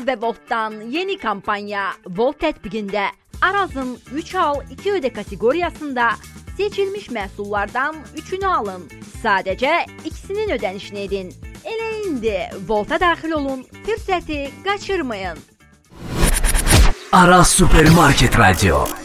ve Volt'tan yeni kampanya Volt tətbiqində Araz'ın 3 al 2 öde kateqoriyasında seçilmiş məhsullardan 3'ünü alın. Sadəcə ikisinin ödənişini edin. Elə indi Volt'a daxil olun, fürsəti qaçırmayın. Araz Supermarket Radio.